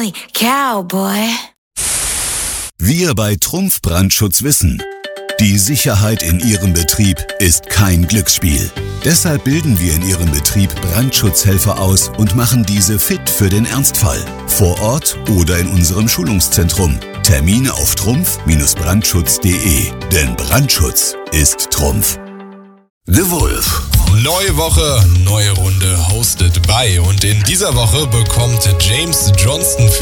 only cowboy. Wir bei Trumpf Brandschutz wissen, die Sicherheit in Ihrem Betrieb ist kein Glücksspiel. Deshalb bilden wir in Ihrem Betrieb Brandschutzhelfer aus und machen diese fit für den Ernstfall. Vor Ort oder in unserem Schulungszentrum. Termine auf trumpf-brandschutz.de. Denn Brandschutz ist Trumpf. The Wolf. Neue Woche, neue Runde, hosted by. Und in dieser Woche bekommt James Johnston